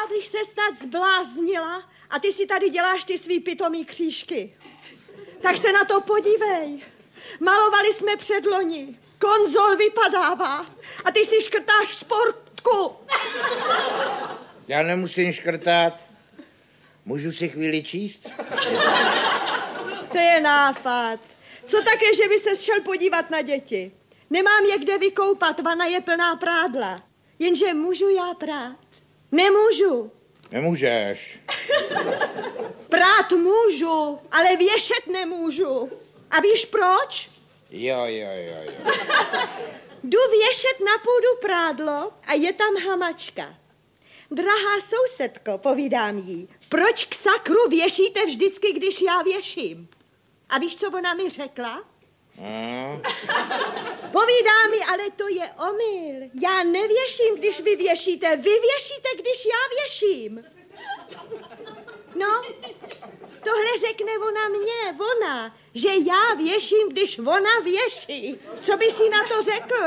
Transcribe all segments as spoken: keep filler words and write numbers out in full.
Já bych se snad zbláznila a ty si tady děláš ty svý pitomý křížky. Tak se na to podívej. Malovali jsme předloni. Konzol vypadává a ty si škrtáš sportku. Já nemusím škrtat. Můžu si chvíli číst? To je nápad. Co také, že by se šel podívat na děti? Nemám je kde vykoupat, vana je plná prádla. Jenže můžu já prát? Nemůžu. Nemůžeš. Prát můžu, ale věšet nemůžu. A víš proč? Jo, jo, jo, jo. Jdu věšet na půdu prádlo a je tam hamačka. Drahá sousedko, povídám jí, proč k sakru věšíte vždycky, když já věším? A víš, co ona mi řekla? Hmm. Povídá mi, ale to je omyl. Já nevěším, když vy věšíte. Vy věšíte, když já věším. No, tohle řekne ona mně, ona, že já věším, když ona věší. Co by si na to řekl?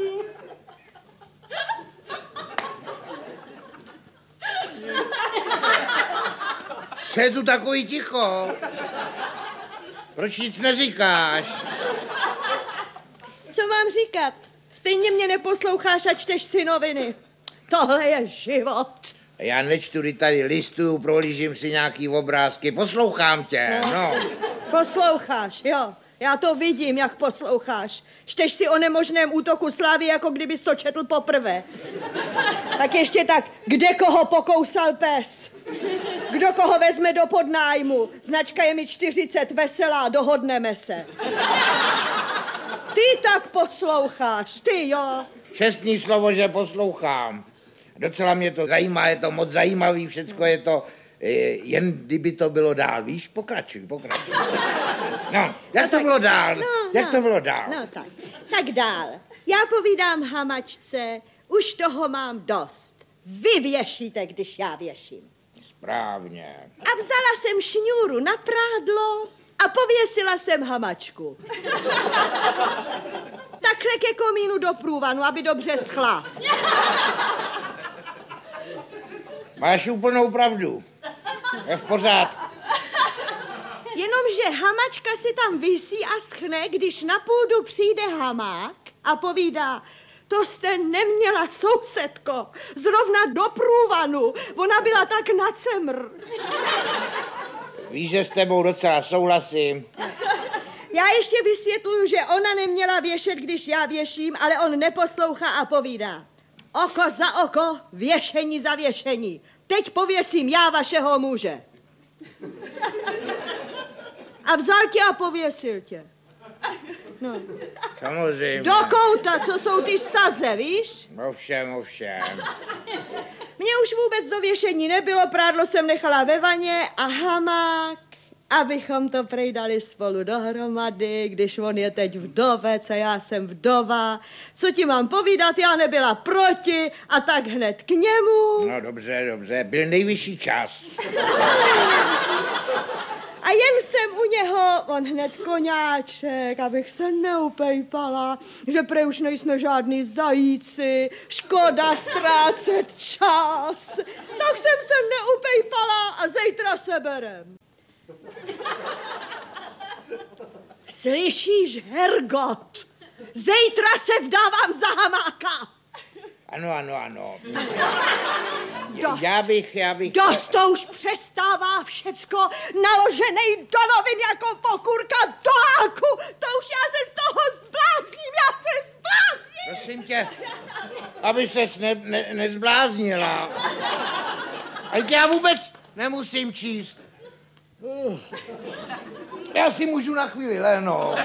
Co je tu takový ticho? Proč nic neříkáš? Co mám říkat? Stejně mě neposloucháš a čteš si noviny. Tohle je život. Já nečtu, kdy tady listuju, prohlížím si nějaký obrázky. Poslouchám tě, no. no. Posloucháš, jo. Já to vidím, jak posloucháš. Čteš si o nemožném útoku Slávy, jako kdybys to četl poprvé. Tak ještě tak, kde koho pokousal pes? Kdo koho vezme do podnájmu? Značka je mi čtyřicet, veselá, dohodneme se. Ty tak posloucháš, ty jo. Šestní slovo, že poslouchám. Docela mě to zajímá, je to moc zajímavý, všecko je to, jen kdyby to bylo dál, víš, pokračuj, pokračuj. No, jak no to tak, bylo dál, no, jak no, to bylo dál? No tak, tak dál. Já povídám hamačce, už toho mám dost. Vy věšíte, když já věším. Správně. A vzala jsem šňůru na prádlo a pověsila jsem hamačku. Takhle ke komínu do průvanu, aby dobře schla. Máš úplnou pravdu. Je v pořádku. Jenomže hamačka si tam visí a schne, když na půdu přijde hamák a povídá: to jste neměla, sousedko, zrovna do průvanu. Ona byla tak na cemr. Víš, že s tebou docela souhlasím. Já ještě vysvětluju, že ona neměla věšet, když já věším, ale on neposlouchá a povídá: oko za oko, věšení za věšení. Teď pověsím já vašeho muže. A vzal tě a pověsil tě. No. Samozřejmě. Do kouta, co jsou ty saze, víš? Ovšem, ovšem. Mně už vůbec do věšení nebylo, prádlo jsem nechala ve vaně a hamák, abychom to prejdali spolu dohromady, když on je teď vdovec a já jsem vdova. Co ti mám povídat, já nebyla proti a tak hned k němu. No dobře, dobře, byl nejvyšší čas. A jen jsem u něho, on hned koňáček, abych se neupejpala, že prej už nejsme žádný zajíci, škoda ztrácet čas. Tak jsem se neupejpala a zítra se berem. Slyšíš, Hergot? Zítra se vdávám za hamáka. Ano, ano, ano. Dost. Já bych, já bych... Dost, to už přestává všecko naloženej do novin jako pokůrka do háku. To už já se z toho zblázním, já se zblázním. Prosím tě, aby ses ne, ne, nezbláznila. Ale já vůbec nemusím číst. Já si můžu na chvíli lehnout.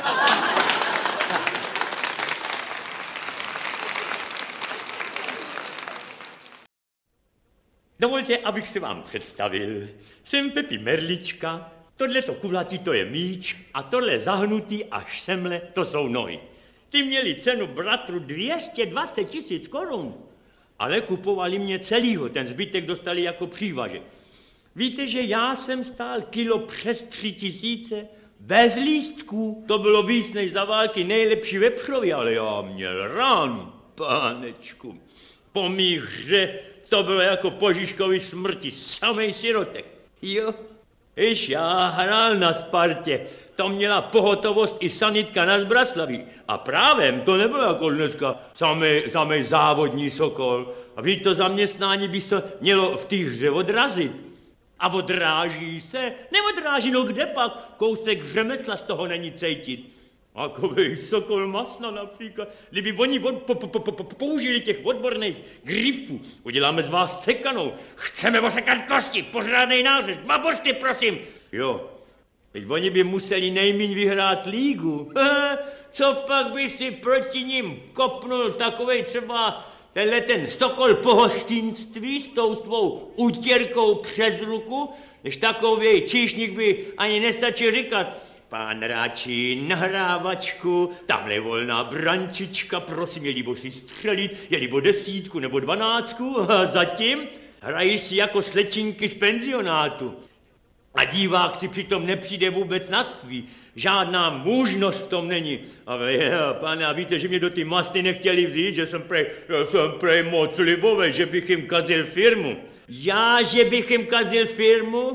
Dovolte, abych se vám představil. Jsem Pepi Merlička, tohleto kulatý to je míč a tohle zahnutý až semle to jsou nohy. Ty měli cenu bratru dvě stě dvacet tisíc korun, ale kupovali mě celýho, ten zbytek dostali jako přívažek. Víte, že já jsem stál kilo přes tři tisíce, bez lístků, to bylo víc než za války nejlepší vepřově, ale já měl ránu, pánečku. Po mých hře To bylo jako po Žižkově smrti, samej sirotek. Jo, Iš já hrál na Spartě. To měla pohotovost i sanitka na Zbraslaví. A právem to nebylo jako dneska samej, samej závodní sokol. A vždyť to zaměstnání by se mělo v té hře odrazit. A odráží se, neodráží, no kde pak? Kousek řemesla z toho není cejtit. Takovej sokol masna například. Kdyby oni od, po, po, po, po, použili těch odborných grifů, uděláme z vás cekanou. Chceme osekat kosti, pořádnej nářez, dva borsty, prosím. Jo, teď oni by museli nejmíň vyhrát lígu. Co pak by si proti ním kopnul takovej třeba tenhle ten sokol pohostinství s tou svou utěrkou přes ruku, než takovej číšník by ani nestačil říkat: Pán Ráčí, nahrávačku, tamhle je volná brančička, prosím, je-libo si střelit, je-libo desítku nebo dvanáctku, a zatím hrají si jako slečinky z penzionátu. A divák si přitom nepřijde vůbec na svý. Žádná mužnost v tom není. Ale je, pane, a víte, že mě do ty masty nechtěli vzít, že jsem prej, jsem prej moc libové, že bych jim kazil firmu. Já, že bych jim kazil firmu?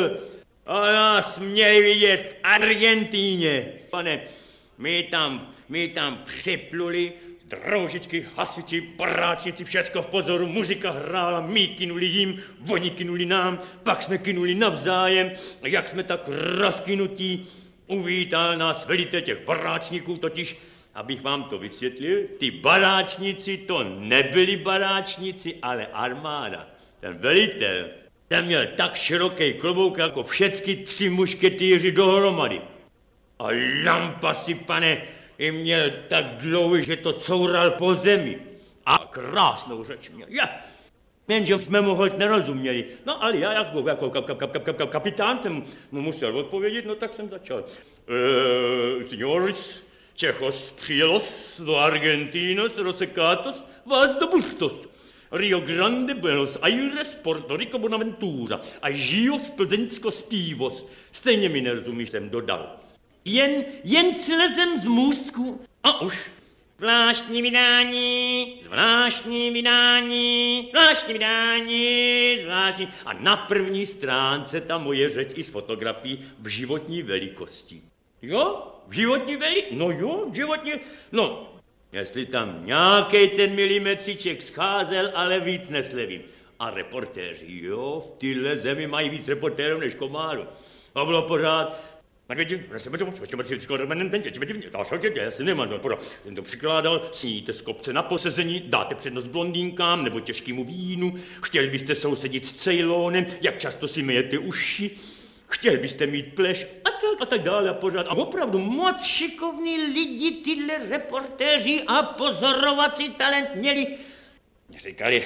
A nás měli vidět v Argentíně. Pane, my tam, my tam připluli, droužičky, hasiči, baráčnici, všecko v pozoru, muzika hrála, my kynuli jim, oni kynuli nám, pak jsme kynuli navzájem, jak jsme tak rozkynutí, uvítal nás velitel těch baráčníků, totiž, abych vám to vysvětlil, ty baráčníci to nebyli baráčníci, ale armáda. Ten velitel, ten měl tak široký klobouk jako všechny tři mušketýři dohromady. A lampasy, pane, i měl tak dlouhý, že to coural po zemi. A krásnou řeč měl. Ja. Jenže jsme mu hoď nerozuměli. No ale já jako, jako kap, kap, kap, kap, kapitán ten mu musel odpovědět, no tak jsem začal. E, Signoris, Čechos, přijelos do Argentinos, rosecatos, vás do bustos. Rio Grande, Buenos Aires, Porto Rico, Bonaventura. A žijos, Plzeňsko, Spívos. Stejně mi nerozumíš, jsem dodal. Jen, jen slezem z můstku a už. Zvláštní vydání, zvláštní vydání, zvláštní vydání, zvláštní. A na první stránce ta moje řeč i s fotografií v životní velikosti. Jo? V životní velikosti? No jo, v životní... No, jestli tam nějaký ten milimetříček scházel, ale víc neslevím. A reportéři, jo, v téhle zemi mají víc reportérů než komáru. A bylo pořád... Já si nemám, ten to přikládal, sníte z kopce na posezení, dáte přednost blondýnkám nebo těžkému vínu, chtěli byste sousedit s Ceylonem, jak často si myjete uši, chtěli byste mít pleš a tak a tak dále a pořád. A opravdu moc šikovní lidi tyhle reportéři a pozorovací talent měli. Mě říkali,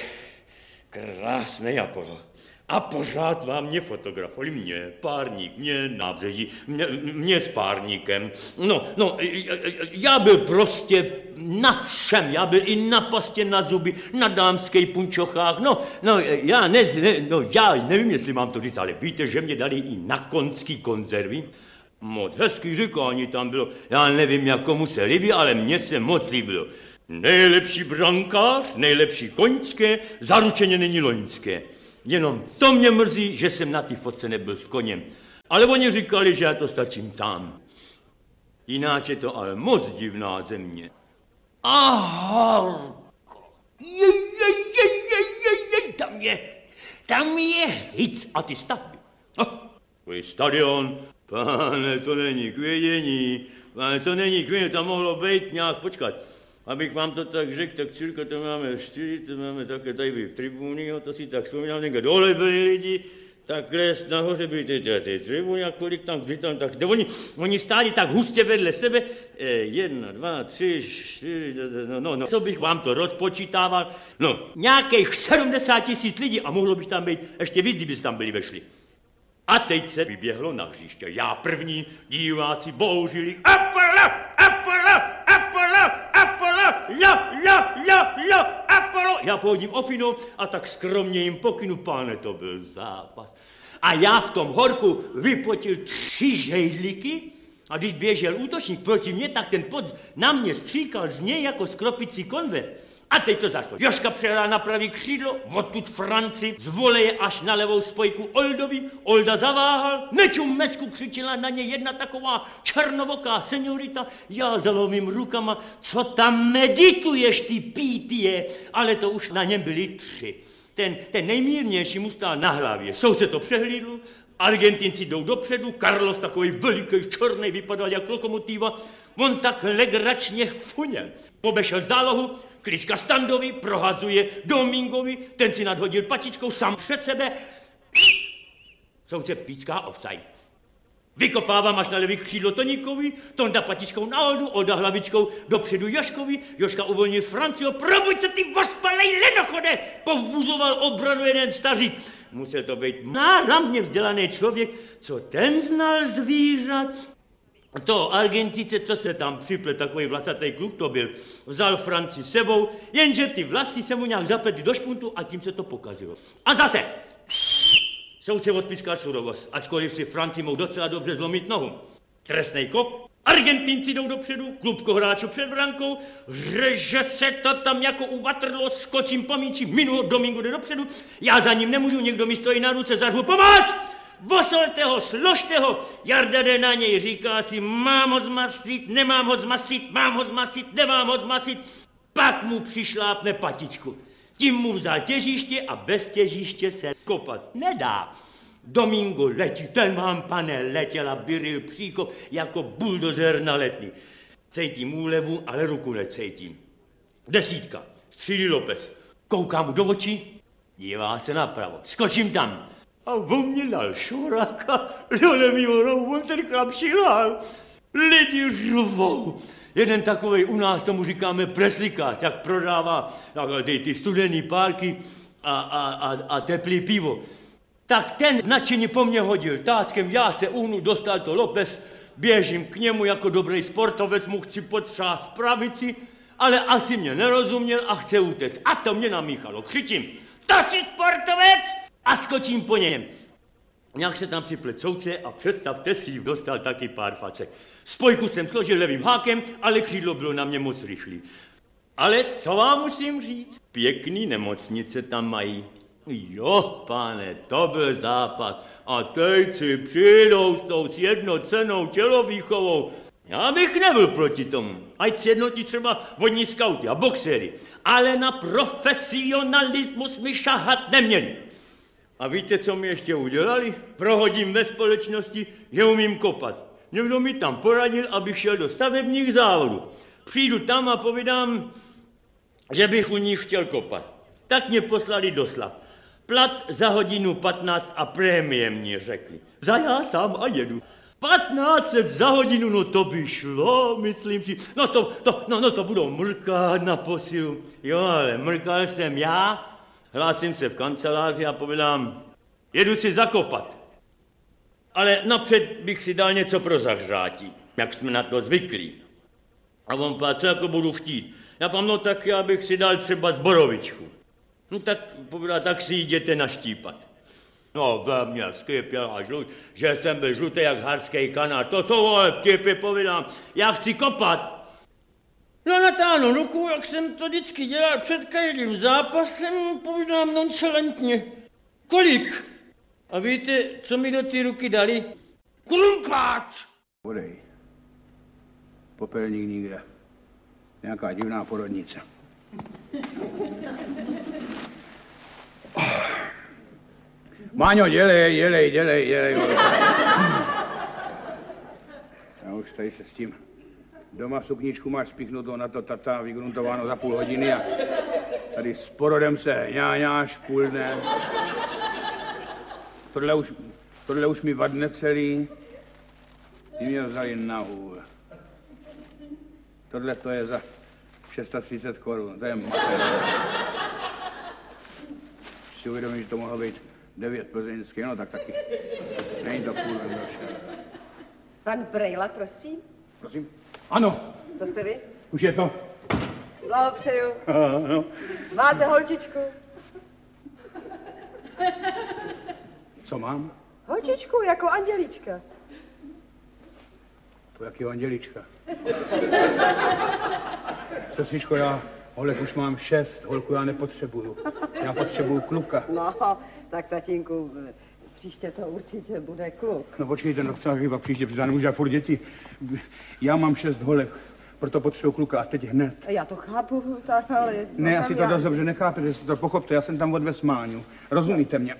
krásný Apollo. A pořád vám mě fotografovali, mě, párník, mě nábřeží, mě, mě s párníkem. No, no, já byl prostě na všem, já byl i na pastě na zuby, na dámských punčochách, no, no, já, ne, ne, no, já nevím, jestli mám to říct, ale víte, že mě dali i na konský konzervy. Moc hezký říkání tam bylo, já nevím, jak komu se líbí, ale mně se moc líbilo. Nejlepší brankář, nejlepší koňské, zaručeně není loňské. Jenom to mě mrzí, že jsem na té fotce nebyl s koněm. Ale oni říkali, že já to stačím tam. Jináč je to ale moc divná země. A horko. Jej, jej, jej, jej, jej, jej, tam je, tam je hic a ty stavby. Oh, tvůj stadion, pane, to není k vědění, pane, to není k vědění, tam mohlo být nějak, počkat. Abych vám to tak řekl, tak cirka to máme čtyři, to máme také tady byly tribuny, jo, to si tak vzpomínám, někde dole byli lidi, takhle nahoře byly ty, ty, ty tribuny a kolik tam, kdy tam, tak, oni, oni stáli tak hustě vedle sebe, eh, jedna, dva, tři, čtyři, no, no, no, co bych vám to rozpočítával, no, nějakých sedmdesát tisíc lidí a mohlo bych tam být ještě víc, kdyby tam byli vešli. A teď se vyběhlo na hřiště, já první, diváci bouřili, Apollo, Apollo, Apollo, Apollo, jo, jo, jo, jo, Apollo. Já pohodím ofinu a tak skromně jim pokynu, pane, to byl zápas. A já v tom horku vypotil tři žejdlíky a když běžel útočník proti mně, tak ten pod na mě stříkal z něj jako z kropicí konve. A teď to zašlo. Jožka přehrál na pravý křídlo, odtud Franci, z voleje až na levou spojku Oldovi. Olda zaváhal, nečum mesku, křičela na ně jedna taková černovoká seniorita. Já zalovím rukama, co tam medituješ, ty pítie? Ale to už na něm byli tři. Ten, ten nejmírnější mu stál na hlavě. Soudce to přehlídl, Argentinci jdou dopředu, Carlos takový veliký, černý, vypadal jak lokomotiva. On tak legračně funěl. Obešel zálohu, klička Standovi, prohazuje Domingovi, ten si nadhodil patičkou sám před sebe. Soudce píská offside. Vykopávám až na levý křídlo Toníkovi, Tonda patičkou na Oldu, Olda hlavičkou dopředu Jožkovi, Jožka uvolnil Franciho, probuď se ty vospalej lenochode, povbuzoval obranu jeden stařík. Musel to být náramně vzdělaný člověk, co ten znal zvířat. To Argentice, co se tam připlet, takový vlasatý kluk to byl, vzal Franci sebou, jenže ty vlasy se mu nějak zapletly do špuntu a tím se to pokazilo. A zase! Soudce odpískal surovost, ačkoliv si Franci mohl docela dobře zlomit nohu. Trestnej kop, Argentinci jdou dopředu, klubko hráčů před brankou, řeže se to tam jako u Waterloo, skočím po míči, minu Domingo jde dopředu, já za ním nemůžu, někdo mi stojí na ruce, zařvu pomoc! Vosolte ho, složte ho, Jarda jde na něj, říká si, mám ho zmasit, nemám ho zmasit, mám ho zmasit, nemám ho zmasit, pak mu přišlápne patičku. Tím mu vzal těžiště a bez těžiště se kopat nedá. Domingo letí, ten vám, pane, letěl a vyril příkop jako buldozer na letní. Cítím úlevu, ale ruku necítím. Desítka, střílí López, koukám mu do očí, dívá se napravo, skočím tam. A on mě dal šoráka, dole mýho rohu, on ten chlap šilál. Lidi řvou. Jeden takovej u nás tomu říkáme preslikář, tak prodává ty, ty studený párky a, a, a, a teplý pivo. Tak ten nadšeně po mně hodil táckem, já se uhnu, dostal to López, běžím k němu jako dobrý sportovec, mu chci potřást pravici, ale asi mě nerozuměl a chce utéct. A to mě namíchalo. Křičím, to jsi sportovec? A skočím po něm. Nějak se tam připlet soudce a představte si, dostal taky pár facek. Spojku jsem složil levým hákem, ale křídlo bylo na mě moc rychlý. Ale co vám musím říct? Pěkný nemocnice tam mají. Jo, pane, to byl západ. A teď si přijdou s tou sjednocenou tělovýchovou. Já bych nebyl proti tomu. Ať sjednotí třeba vodní skauty a boxery. Ale na profesionalismus mi šahat neměli. A víte, co mi ještě udělali? Prohodím ve společnosti, že umím kopat. Někdo mi tam poradil, abych šel do stavebních závodů. Přijdu tam a povídám, že bych u nich chtěl kopat. Tak mě poslali do Slap. Plat za hodinu patnáct a prémie mě řekli. Za já sám a jedu. patnáct za hodinu, no to by šlo, myslím si. No to, to, no, no to budou mrkat na posilu. Jo, ale mrkal jsem já. Hlásím se v kanceláři a povídám, jedu si zakopat. Ale napřed bych si dal něco pro zahřátí, jak jsme na to zvyklí. A on pá, co jako budu chtít? Já pám, no tak já bych si dal třeba zborovičku. No tak povídá, tak si jděte naštípat. No, ve mě skypěl a žlut, že jsem byl žlutý jak harský kanál. To jsou ale vtipy, povídám, já chci kopat. No natáhnu ruku, jak jsem to vždycky dělal před každým zápasem, povídám nonchalantně. Kolik? A víte, co mi do té ruky dali? Krumpáč! Podej. Popelník nikde. Nějaká divná porodnice. Oh. Máňo, dělej, dělej, dělej, dělej. Já už tady se s tím. Doma sukničku máš spíchnutou na to tata, vygruntováno za půl hodiny a tady s porodem se ňáňáš půl dne. Tohle už, tohle už mi vadne celý. Ty mě vzali na hůl. Tohle to je za třicet šest korun, to je mater. Si uvědomím, že to mohlo být devět plzeňských, no tak taky. Není to půl další. Pan Brejla, prosím. Prosím? Ano. To jste vy? Už je to. Blahopřeju. Ano. Máte holčičku? Co mám? Holčičku, jako Andělička. To jakýho Andělička. Sestřičko, já Holek už mám šest, holku já nepotřebuju. Já potřebuju kluka. No, tak tatínku, příště to určitě bude kluk. No počkejte, no co chyba příště, protože já nemůžu dát furt děti. Já mám šest holek, proto potřebuju kluka a teď hned. Já to chápu, tak ale... Ne, asi to dost dobře nechápete, že si to pochopte, já jsem tam od vesmáňu. Rozumíte mě?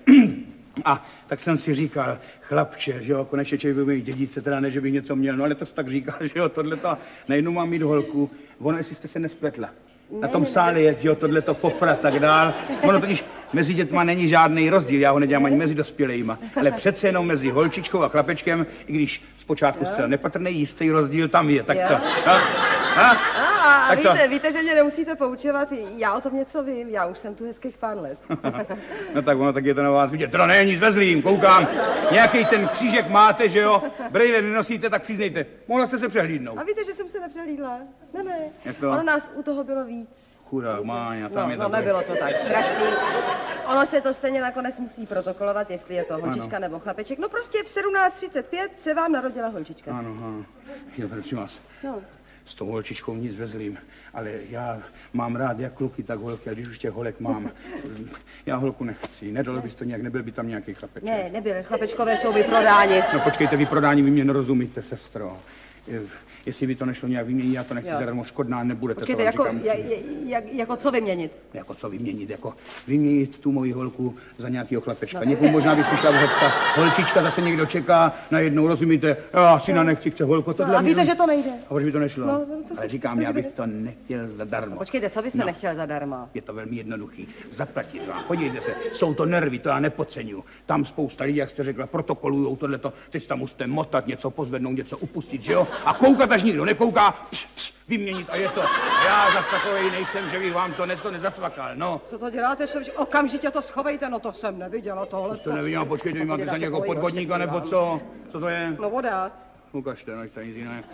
A tak jsem si říkal, chlapče, že jo, konečně člověk by mít dědice, teda ne, že bych něco měl, no ale to tak říká, že jo, tohleto, najednou mám mít holku, ono, jestli jste se nespletla. Na tom sále je, že jo, tohleto fofra, tak dál. Ono totiž mezi dětma není žádný rozdíl, já ho nedělám ani mezi dospělejma, ale přece jenom mezi holčičkou a chlapečkem, i když zpočátku zcela nepatrný, jistý rozdíl tam je, tak co? Ha? Ha? A, a Tak víte, co? víte, že mě nemusíte poučovat, já o tom něco vím, já už jsem tu hezkých pár let. No tak ono, tak je to na vás vidět. To není nic vezlým, koukám. Nějaký ten křížek máte, že jo? Brejle nenosíte, tak přiznejte. Mohla jste se přehlídnout. A víte, že jsem se nepřehlídla? Ne, ne, Jak to? ono nás u toho bylo víc. Chudák, Máňa, tam No, je no takhle. nebylo to tak strašný. Ono se to stejně nakonec musí protokolovat, jestli je to holčička nebo chlapeček. No prostě v sedmnáct třicet pět se vám narodila holčička. Ano, ano. Jo, prosím vás. No. S tou holčičkou nic vezlým, ale já mám rád jak kluky, tak holky, a když už těch holek mám, já holku nechci. Nedalo bys to nějak, nebyl by tam nějaký chlapeček. Ne, nebyly, chlapečkové jsou vyprodáni. No počkejte, vy prodání, vy mě nerozumíte, sestro. Je- Jestli by to nešlo nějak vyměnit, já to nechci Jo. zadarmo, škodná nebudete. Počkejte, to jako, vám říkám, ja, jak, jako co vyměnit? Jako co vyměnit, jako vyměnit tu moji holku za nějakého chlapečka. No, někomu možná by přišla vhodka, holčička zase někdo čeká, najednou rozumíte, já syna nechci, chce holku, tohle No, a mě- víte, že to nejde. A proč by to nešlo? No, no, to Ale jsme- říkám, jsme já bych viděli. to nechtěl zadarmo. Počkejte, co byste No. nechtěl zadarmo? Je to velmi jednoduchý. Zaplatit vám. Podívejte se, jsou to nervy, to já nepodceňuju. Tam spousta lidí, jak jste řekla, protokolujou tohleto, teď tam musíte motat, něco pozvednout, něco upustit, že jo? A koukat, až nikdo nekouká, pš, pš, vyměnit a je to. Já zas takovej nejsem, že bych vám to, ne, to nezacvakal, no. Co to děláte, šovič? Okamžitě to schovejte, no to jsem neviděla tohle. To nevím, počkejte, vy máte Děda za se někoho bojí, podvodníka, hoště nebo vám. co? Co to je? No voda. Ukažte, no, to nic jiné.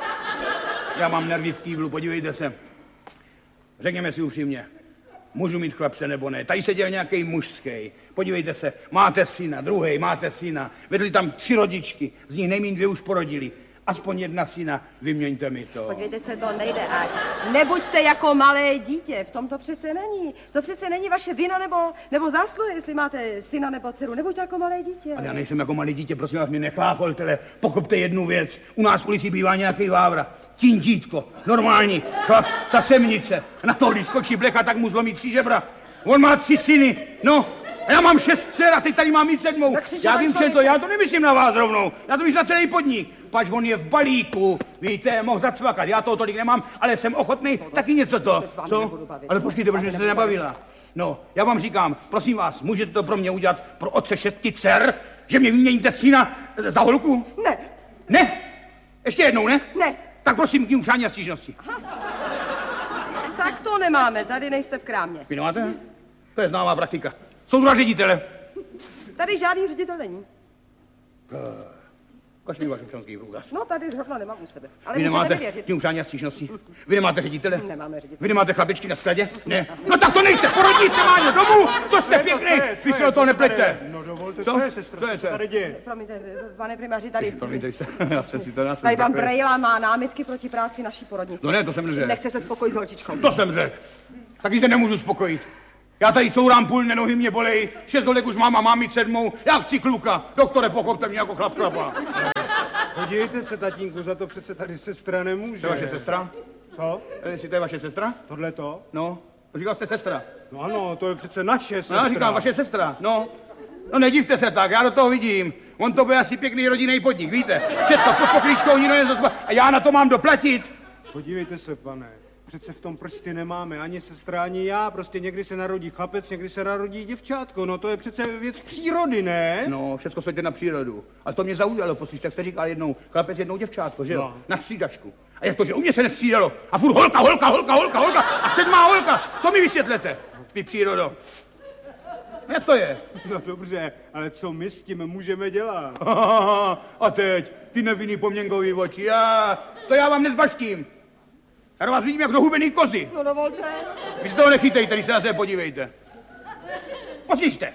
Já mám nervy v kýblu, podívejte se. Řekněme si upřímně, můžu mít chlapce nebo ne. Tady seděl nějaký mužský. Podívejte se, máte syna, druhý, máte syna. Vedli tam tři rodičky, z nich nejmín dvě už porodili. Aspoň jedna syna, vyměňte mi to. Podívejte se, to nejde. A nebuďte jako malé dítě, v tom to přece není. To přece není vaše vina nebo, nebo zásluha, jestli máte syna nebo dceru. Nebuďte jako malé dítě. Ale já nejsem jako malé dítě, prosím vás, mě nechlácholtele. Pochopte jednu věc. U nás v ulici bývá nějaký vávra. Tím dítko, normální, chlap, ta semnice. Na to, když skočí blecha, tak mu zlomí tři žebra. On má tři syny, no. A já mám šest dcer a teď tady mám mít sedmou. Tak křičí Já pan vím, že to, člověče. já to nemyslím na vás rovnou. Já to myslím na celý podnik. Pač on je v balíku, víte, mohl zacvakat. Já toho tolik nemám, ale jsem ochotný taky něco to. se s vámi Co? nebudu bavit. Ale počkejte, proč jste se nebavila? No, já vám říkám, prosím vás, můžete to pro mě udělat pro otce šesti dcer, že mě vyměníte syna za holku? Ne, Ne? Ještě jednou, ne? ne. Tak prosím, k ní přání a stížnosti. Tak to nemáme, tady nejste v krámě. Vy nemáte? To je známá praktika. Jsou dva ředitele. Tady žádný ředitel není. Ukaž mi váš občanský průkaz. No, tady zrovna nemám u sebe. Ale Vy můžete nemáte mi věřit. tím přání a stížnosti? Vy nemáte ředitele? Nemáme ředitele. Vy nemáte chlapičky na skladě? Ne. No tak to nejste, porodnice, Máňo, domů! To jste pěkný! Vy se do toho nepleťte. No dovolte, Co? co je, sestro? Co je, co je? Tady děje? Promiňte, pane primáři, tady, Promiňte, jste, já jsem si to já jsem tady pan takový- Brejla má námitky proti práci naší porodnice. No ne, to jsem neřekl. Nechce se spokojit s holčičkou. To jsem řekl. Taky se nemůžu spokojit. Já tady courám půl, dne, nohy mě bolej, šest holek už mám a mám mít sedmou. Já chci kluka. Doktore, pochopte mě jako chlap chlapa. Podívejte se, tatínku, za to přece tady sestra nemůže. To je vaše sestra? Co? Jestli to je vaše sestra? Tohle to? No, říkal jste sestra. No ano, to je přece naše No, sestra. já říkám vaše sestra, no. No nedivte se tak, já do toho vidím. On to bude asi pěkný rodinný podnik, víte? Všecko pod poklíčkou, nikdo nezaspa. A já na to mám doplatit. Podívejte se, pane. Přece v tom prsty nemáme ani sestra, ani já. Prostě někdy se narodí chlapec, někdy se narodí děvčátko. No to je přece věc přírody, ne? No, všecko světě na přírodu. Ale to mě zaujalo, poslyš, tak jste říkal jednou chlapec, jednou děvčátko, že jo? No. Na střídačku. A jak to, že u mě se nestřídalo? A furt holka, holka, holka, holka, holka. A sedmá holka. To mi vysvětlete, vy přírodo. Jak to je? No dobře, ale co my s tím můžeme dělat? A teď, ty nevinný poměnkový oči, já, to já vám nezbaštím. Já do vás vidím jak do hubený kozy. No dovolte. Vy se toho nechytejte, když se na sebe podívejte. Poslyšte.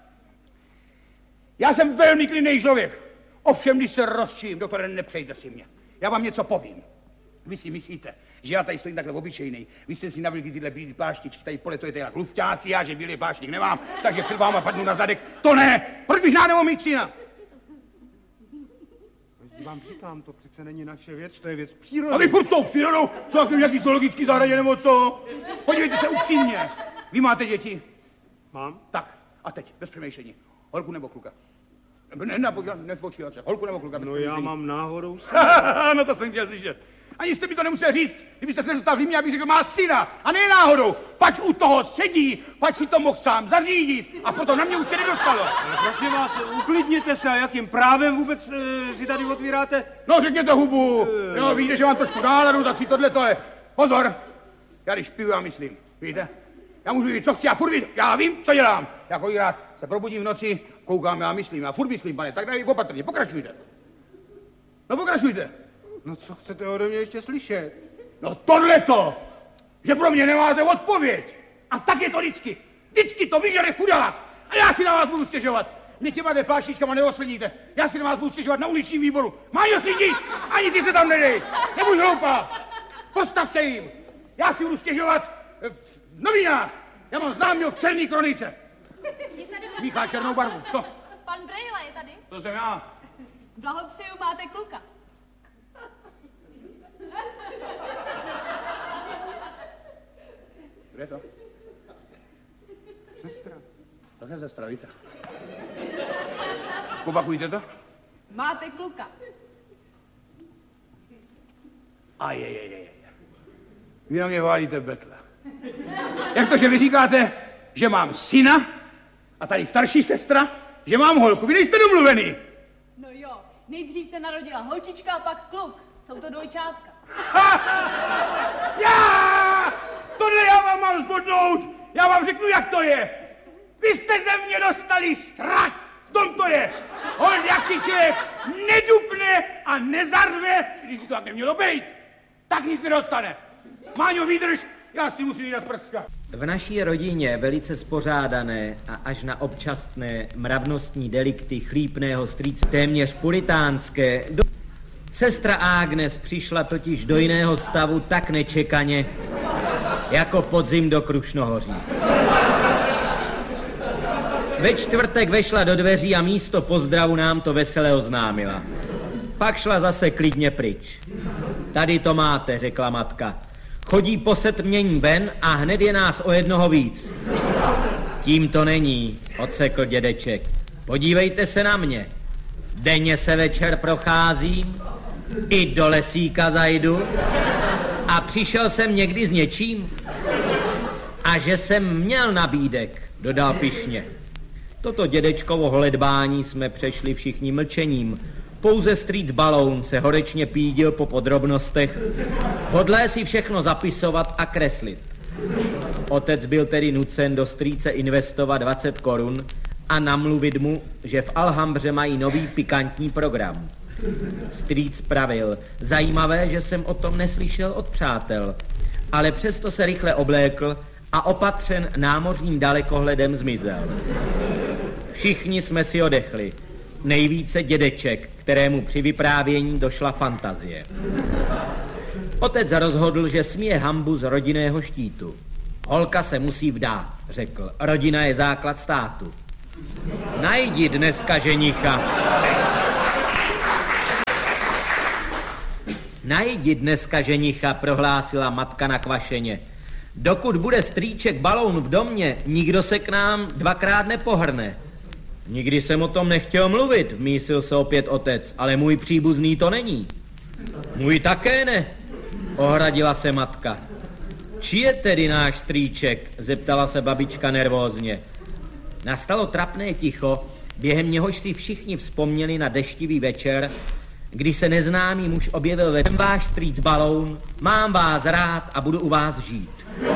Já jsem velmi klidný člověk. Ovšem, když se rozčím, doktore, nepřejte si mě. Já vám něco povím. Vy si myslíte, že já tady stojím takhle obyčejný. Vy jste si navlíkli tyhle bílé pláštičky, tady poletujete jak lufťáci, já že bílý pláštík nemám, takže před váma padnu na zadek. To ne! Proč bych nádemohl mít syna? Vám říkám, to přece není naše věc, to je věc přírody. A vy furt s tou přírodou, co jak v nějaký zoologický zahradě nebo co? Podívejte se upřímně. Vy máte děti? Mám? Tak, a teď, bez přemýšlení. Holku nebo kluka? Ne, ne, nefočívat se. Holku nebo kluka? Bez No přemýšlení. já mám náhodou syna. No to jsem chtěl slyšet. Ani jste mi to nemusel říct, kdybyste se zůstal v Límě, abych řekl, má syna. A ne náhodou, pač u toho sedí, pač si to mohl sám zařídit. A potom na mě už se nedostalo. Ale prosím vás, uklidněte se, a jakým právem vůbec e, si tady otvíráte? No řekněte hubu. Jo, víte, že mám trošku náladu, tak si tohle to je. Pozor, já když piju, já myslím, víte? Já můžu říct, co chci, já furt vím, já vím, co dělám. Já kolikrát se probudím v noci, koukám, já myslím, já furt myslím, pane, tak daj opatrně, pokračujte. No pokračujte. No co chcete ode mě ještě slyšet? No tohleto, že pro mě nemáte odpověď. A tak je to vždycky. Vždycky to vyžere chudák. A já si na vás budu stěžovat. Mě těma depášičkama neosledíte. Já si na vás budu stěžovat na uličním výboru. Máňo, slyšíš? Ani ty se tam nedej. Nebuď hloupá. Postav se jim. Já si budu stěžovat v novinách. Já mám známýho v Černý kronice. Je tady Míchá černou barvu. Co? Pan Brejla je tady. To jsem já. Blahopřeju, máte kluka. Kde je to? Sestra. To jsem sestra, víte. Opakujte to. Máte kluka. A je, je, je, je. Vy na mě válíte betle. Jak to, že vy říkáte, že mám syna a tady starší sestra, že mám holku? Vy nejste domluvený. No jo, nejdřív se narodila holčička a pak kluk. Jsou to dvojčátka. Já! Tohle já vám mám zbodnout. Já vám řeknu, jak to je. Vy jste ze mě dostali strach. V tom to je. Hold, jak si člověk nedupne a nezarve, když by to tak nemělo být, tak nic nedostane. Máňo, vydrž, já si musím jít prcka. V naší rodině velice spořádané a až na občasné mravnostní delikty chlípného strýce téměř puritánské. Do... Sestra Agnes přišla totiž do jiného stavu tak nečekaně, jako podzim do Krušnohoří. Ve čtvrtek vešla do dveří a místo pozdravu nám to vesele oznámila. Pak šla zase klidně pryč. Tady to máte, řekla matka. Chodí po setmění ven a hned je nás o jednoho víc. Tím to není, odsekl dědeček. Podívejte se na mě. Denně se večer procházím, i do lesíka zajdu a přišel jsem někdy s něčím. A že jsem měl nabídek, dodal pyšně. Toto dědečkovo holedbání jsme přešli všichni mlčením. Pouze strýc Baloun se horečně pídil po podrobnostech, hodlé si všechno zapisovat a kreslit. Otec byl tedy nucen do strýce investovat dvacet korun a namluvit mu, že v Alhambře mají nový pikantní program. Strýc pravil, zajímavé, že jsem o tom neslyšel od přátel, ale přesto se rychle oblékl a opatřen námořním dalekohledem zmizel. Všichni jsme si odechli. Nejvíce dědeček, kterému při vyprávění došla fantazie. Otec rozhodl, že smije hanbu z rodinného štítu. Holka se musí vdát, řekl. Rodina je základ státu. Najdi dneska ženicha. Najdi dneska ženicha, prohlásila matka nakvašeně. Dokud bude strýček Baloun v domě, nikdo se k nám dvakrát nepohrne. Nikdy jsem o tom nechtěl mluvit, vmísil se opět otec, ale můj příbuzný to není. Můj také ne, ohradila se matka. Či je tedy náš strýček, zeptala se babička nervózně. Nastalo trapné ticho, během něhož si všichni vzpomněli na deštivý večer, kdy se neznámý muž objevil ve váš strýc Baloun, mám vás rád a budu u vás žít.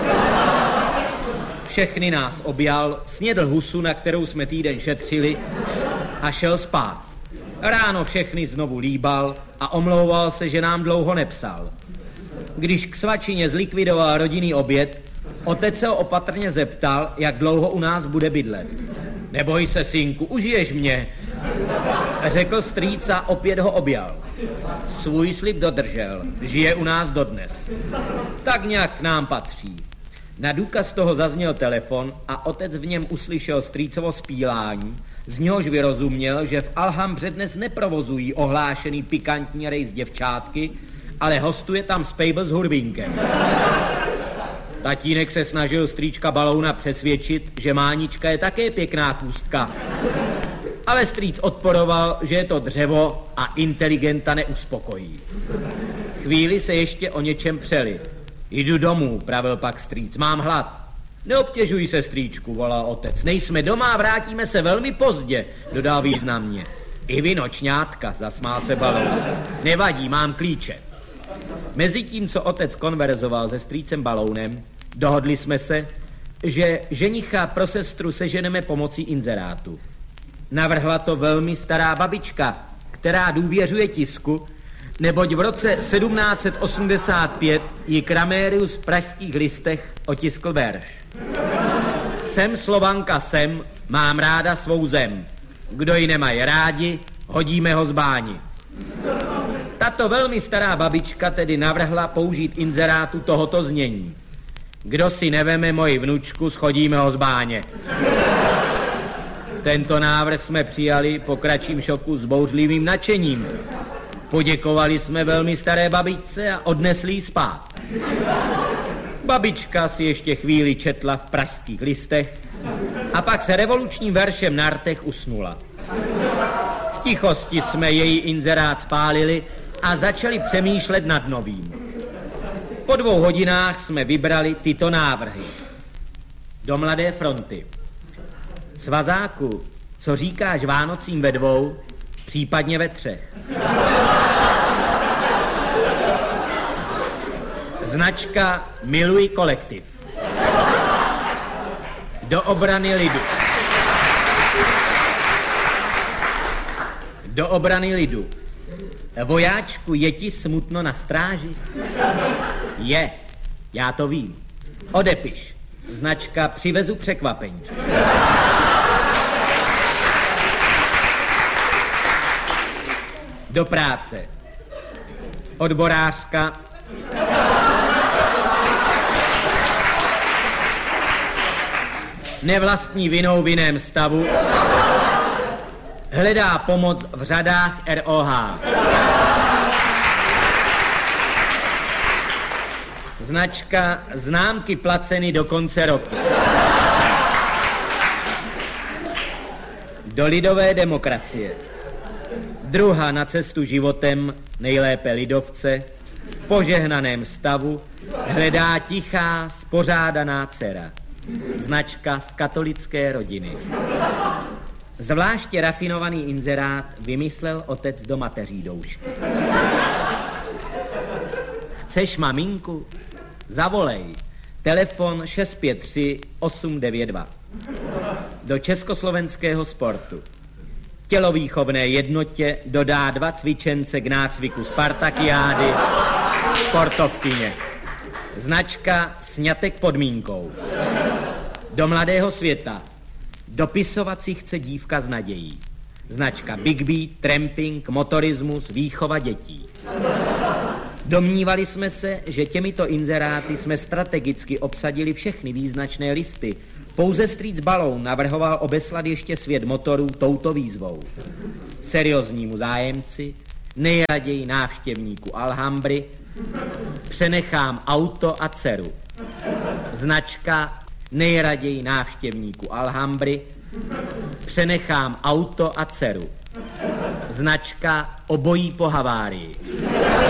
Všechny nás objal, snědl husu, na kterou jsme týden šetřili, a šel spát. Ráno všechny znovu líbal a omlouval se, že nám dlouho nepsal. Když k svačině zlikvidoval rodinný oběd, otec se ho opatrně zeptal, jak dlouho u nás bude bydlet. Neboj se, synku, užiješ mě. řekl strýc a opět ho objal. Svůj slib dodržel, žije u nás dodnes. Tak nějak k nám patří. Na důkaz toho zazněl telefon a otec v něm uslyšel strýcovo zpílání, z něhož vyrozuměl, že v Alhambře dnes neprovozují ohlášený pikantní rejs děvčátky, ale hostuje tam spejbl s hurvinkem. Tatínek se snažil strýčka Balouna přesvědčit, že Mánička je také pěkná kůstka. Ale strýc odporoval, že je to dřevo a inteligenta neuspokojí. Chvíli se ještě o něčem přeli. Jdu domů, pravil pak strýc, mám hlad. Neobtěžuj se, strýčku, volal otec. Nejsme doma, vrátíme se velmi pozdě, dodal významně. I vy, nočňátka, zasmál se Baloun. Nevadí, mám klíče. Mezitím, co otec konverzoval se strýcem Balounem, dohodli jsme se, že ženicha pro sestru seženeme pomocí inzerátu. Navrhla to velmi stará babička, která důvěřuje tisku, neboť v roce sedmnáct set osmdesát pět ji Kramérius v Pražských listech otiskl verš. Jsem Slovanka, jsem, mám ráda svou zem. Kdo ji nemají rádi, hodíme ho z báni. Tato velmi stará babička tedy navrhla použít inzerátu tohoto znění. Kdo si neveme moji vnučku, schodíme ho z báně. Tento návrh jsme přijali po kratším šoku s bouřlivým nadšením. Poděkovali jsme velmi staré babičce a odnesli ji spát. Babička si ještě chvíli četla v Pražských listech a pak se revolučním veršem na rtech usnula. V tichosti jsme její inzerát spálili a začali přemýšlet nad novým. Po dvou hodinách jsme vybrali tyto návrhy. Do Mladé fronty. Svazáku, co říkáš Vánocím ve dvou, případně ve třech. Značka Miluji kolektiv. Do obrany lidu. Do obrany lidu. Vojáčku, je ti smutno na stráži? Je, já to vím. Odepiš. Značka Přivezu překvapení. Do práce. Odborářka. Nevlastní vinou v jiném stavu. Hledá pomoc v řadách R O H. Značka Známky placeny do konce roku. Do lidové demokracie. Druhá na cestu životem, nejlépe lidovce, v požehnaném stavu, hledá tichá, spořádaná dcera. Značka z katolické rodiny. Zvláště rafinovaný inzerát vymyslel otec do mateří doušky. Chceš maminku? Zavolej. Telefon šest pět tři osm devět dva. Do československého sportu. Tělovýchovné jednotě dodá dva cvičence k nácviku Spartakiády, sportovkyně. Značka Sňatek podmínkou. Do Mladého světa. Dopisovat si chce dívka s nadějí. Značka Big Beat, tramping, motorismus, výchova dětí. Domnívali jsme se, že těmito inzeráty jsme strategicky obsadili všechny význačné listy. Pouze strýc Baloun navrhoval obeslat ještě svět motorů touto výzvou. Serióznímu zájemci, nejraději návštěvníku Alhambry, přenechám auto a dceru. Značka nejraději návštěvníku Alhambry, přenechám auto a dceru. Značka Obojí po havárii.